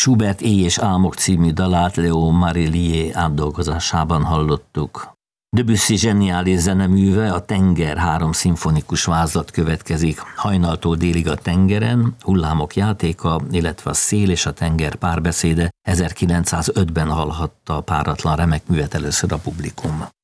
Schubert Éj és álmok című dalát Léo Marillier átdolgozásában hallottuk. Debussy zseniális zeneműve, a Tenger 3 szimfonikus vázlat következik. Hajnaltól délig a tengeren, hullámok játéka, illetve a szél és a tenger párbeszéde. 1905-ben hallhatta a páratlan remek művet először a publikum.